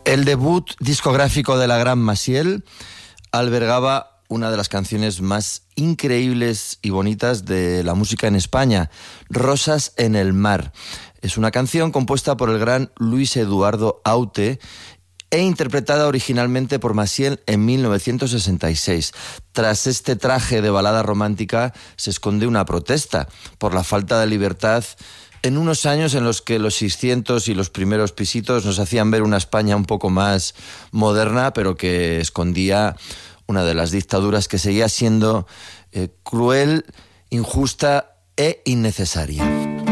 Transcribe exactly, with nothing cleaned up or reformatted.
El debut discográfico de la gran Maciel albergaba una de las canciones más increíbles y bonitas de la música en España, Rosas en el mar. Es una canción compuesta por el gran Luis Eduardo Aute e interpretada originalmente por Maciel en mil novecientos sesenta y seis. Tras este traje de balada romántica se esconde una protesta por la falta de libertad en unos años en los que los seiscientos y los primeros pisitos nos hacían ver una España un poco más moderna, pero que escondía una de las dictaduras que seguía siendo eh, cruel, injusta e innecesaria.